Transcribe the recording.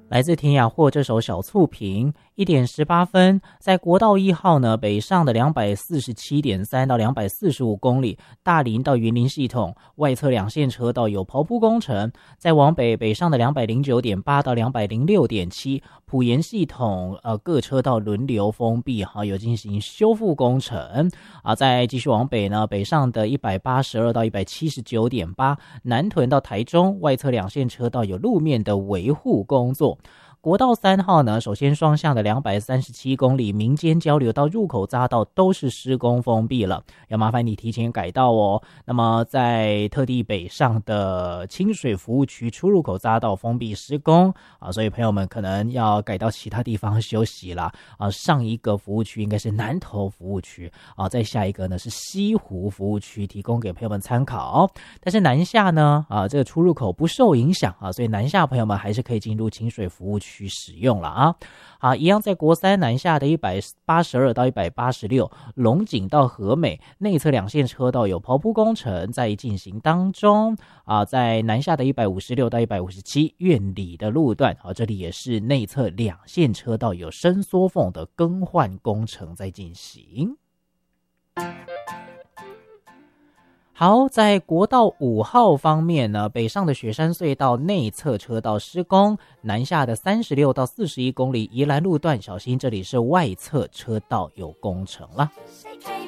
来自田雅霍这首小醋瓶1点18分，在国道1号呢北上的 247.3 到245公里，大林到云林系统外侧两线车道有刨铺工程，在往北上的 209.8 到 206.7 埔盐系统各车道轮流封闭，有进行修复工程再继续往北呢，北上的182到 179.8 南屯到台中外侧两线车道有路面的维护工作。国道3号呢，首先双向的237公里民间交流到入口匝道都是施工封闭了，要麻烦你提前改道哦。那么在特地北上的清水服务区出入口匝道封闭施工所以朋友们可能要改到其他地方休息啦上一个服务区应该是南投服务区再下一个呢是西湖服务区，提供给朋友们参考。但是南下呢这个出入口不受影响所以南下朋友们还是可以进入清水服务区使用了一样在国3南下的182到186龙井到和美内侧两线车道有刨铺工程在进行当中在南下的156到157苑里的路段这里也是内侧两线车道有伸缩缝的更换工程在进行。好，在国道5号方面呢，北上的雪山隧道内侧车道施工，南下的36到41公里宜兰路段小心，这里是外侧车道有工程了。